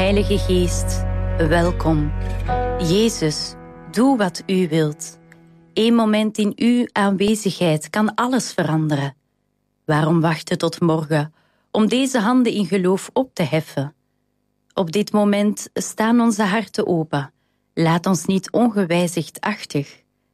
Heilige Geest, welkom. Jezus, doe wat u wilt. Eén moment in uw aanwezigheid kan alles veranderen. Waarom wachten tot morgen om deze handen in geloof op te heffen? Op dit moment staan onze harten open. Laat ons niet ongewijzigd achter.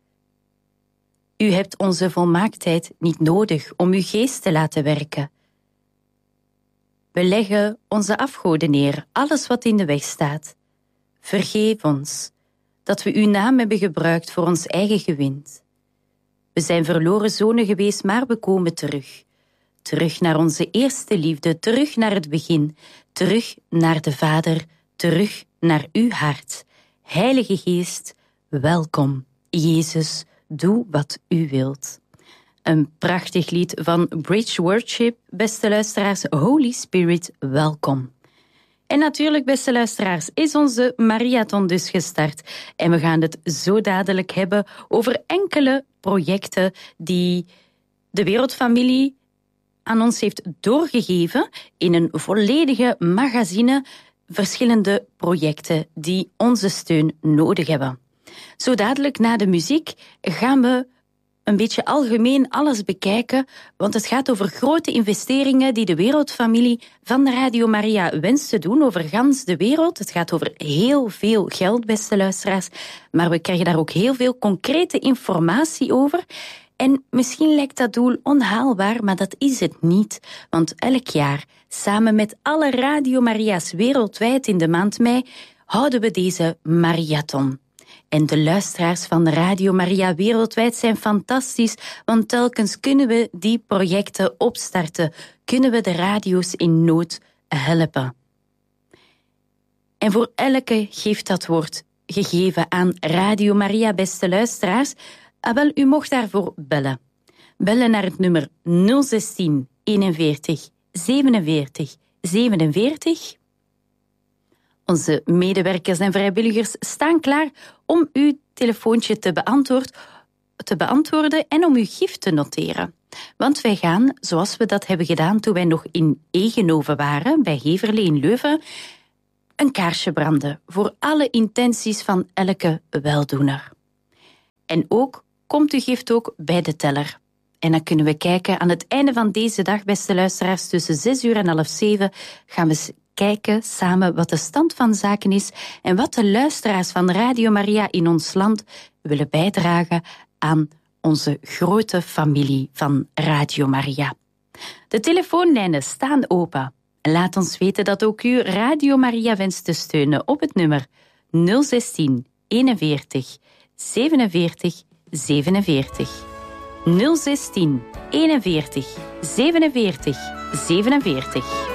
U hebt onze volmaaktheid niet nodig om uw geest te laten werken. We leggen onze afgoden neer, alles wat in de weg staat. Vergeef ons dat we uw naam hebben gebruikt voor ons eigen gewin. We zijn verloren zonen geweest, maar we komen terug. Terug naar onze eerste liefde, terug naar het begin, terug naar de Vader, terug naar uw hart. Heilige Geest, welkom. Jezus, doe wat u wilt. Een prachtig lied van Bridge Worship, beste luisteraars. Holy Spirit, welkom. En natuurlijk, beste luisteraars, is onze marathon dus gestart. En we gaan het zo dadelijk hebben over enkele projecten die de Wereldfamilie aan ons heeft doorgegeven in een volledige magazine. Verschillende projecten die onze steun nodig hebben. Zo dadelijk na de muziek gaan we een beetje algemeen alles bekijken, want het gaat over grote investeringen die de Wereldfamilie van de Radio Maria wenst te doen over gans de wereld. Het gaat over heel veel geld, beste luisteraars, maar we krijgen daar ook heel veel concrete informatie over. En misschien lijkt dat doel onhaalbaar, maar dat is het niet. Want elk jaar, samen met alle Radio Maria's wereldwijd in de maand mei, houden we deze marathon. En de luisteraars van de Radio Maria wereldwijd zijn fantastisch, want telkens kunnen we die projecten opstarten, kunnen we de radio's in nood helpen. En voor elke gift dat wordt gegeven aan Radio Maria, beste luisteraars, wel, u mocht daarvoor bellen. Bellen naar het nummer 016 41 47 47. Onze medewerkers en vrijwilligers staan klaar om uw telefoontje te beantwoorden en om uw gift te noteren. Want wij gaan, zoals we dat hebben gedaan toen wij nog in Egenhoven waren, bij Heverlee in Leuven, een kaarsje branden voor alle intenties van elke weldoener. En ook komt uw gift ook bij de teller. En dan kunnen we kijken aan het einde van deze dag, beste luisteraars, tussen 6 uur en 6:30 gaan we kijken samen wat de stand van zaken is en wat de luisteraars van Radio Maria in ons land willen bijdragen aan onze grote familie van Radio Maria. De telefoonlijnen staan open. Laat ons weten dat ook u Radio Maria wenst te steunen op het nummer 016 41 47 47. 016 41 47 47.